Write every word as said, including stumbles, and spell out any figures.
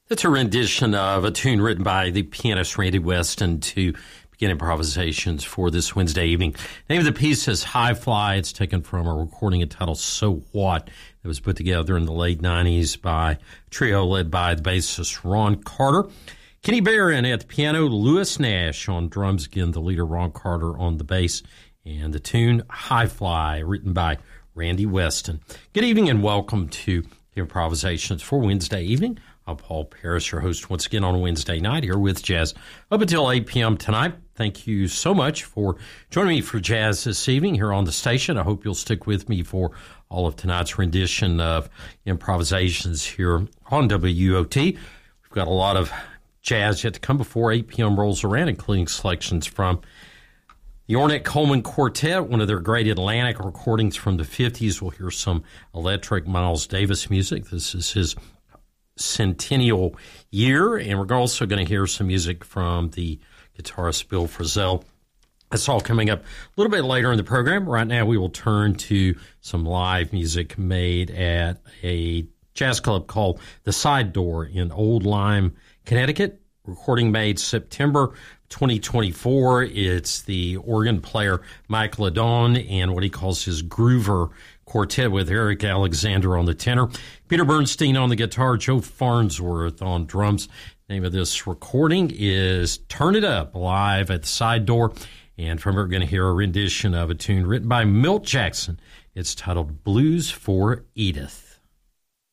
That's a rendition of a tune written by the pianist Randy Weston to begin improvisations for this Wednesday evening. The name of the piece is High Fly. It's taken from a recording entitled So What that was put together in the late nineties by a trio led by the bassist Ron Carter. Kenny Barron at the piano, Lewis Nash on drums, again the leader Ron Carter on the bass, and the tune High Fly written by Randy Weston. Good evening and welcome to Improvisations for Wednesday evening. I'm Paul Parrish, your host once again on a Wednesday night here with Jazz up until eight p.m. tonight. Thank you so much for joining me for Jazz this evening here on the station. I hope you'll stick with me for all of tonight's rendition of improvisations here on W O T. We've got a lot of jazz yet to come before eight p.m. rolls around, including selections from the Ornette Coleman Quartet, one of their great Atlantic recordings from the fifties. We'll hear some electric Miles Davis music. This is his centennial year, and we're also going to hear some music from the guitarist Bill Frisell. That's all coming up a little bit later in the program. Right now we will turn to some live music made at a jazz club called The Side Door in Old Lyme, Connecticut. Recording made September twenty twenty-four. It's the organ player Mike Ladon and what he calls his Groover Quartet with Eric Alexander on the tenor, Peter Bernstein on the guitar, Joe Farnsworth on drums. The name of this recording is Turn It Up, live at the Side Door. And from here, we're going to hear a rendition of a tune written by Milt Jackson. It's titled Blues for Edith.